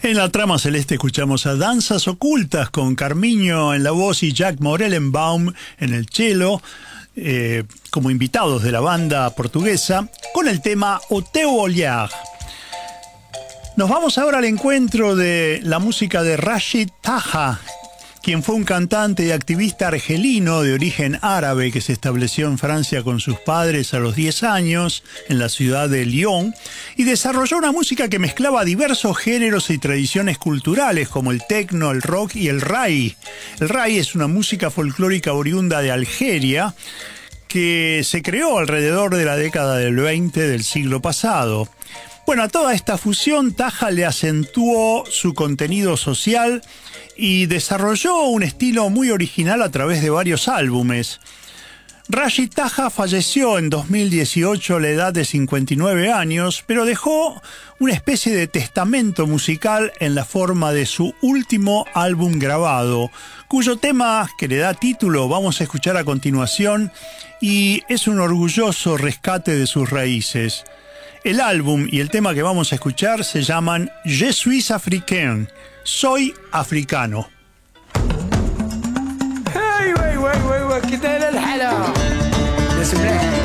En la trama celeste escuchamos a Danzas Ocultas con Carmiño en la voz y Jack Morellenbaum en el cello, como invitados de la banda portuguesa, con el tema O Teu Olhar. Nos vamos ahora al encuentro de la música de Rachid Taha, quien fue un cantante y activista argelino de origen árabe que se estableció en Francia con sus padres a los 10 años en la ciudad de Lyon y desarrolló una música que mezclaba diversos géneros y tradiciones culturales como el tecno, el rock y el rai. El rai es una música folclórica oriunda de Algeria que se creó alrededor de la década del 20 del siglo pasado. Bueno, a toda esta fusión, Taha le acentuó su contenido social y desarrolló un estilo muy original a través de varios álbumes. Rachid Taha falleció en 2018 a la edad de 59 años, pero dejó una especie de testamento musical en la forma de su último álbum grabado, cuyo tema que le da título vamos a escuchar a continuación y es un orgulloso rescate de sus raíces. El álbum y el tema que vamos a escuchar se llaman Je suis africain, soy africano. Hey, wey, ¿qué tal el halo?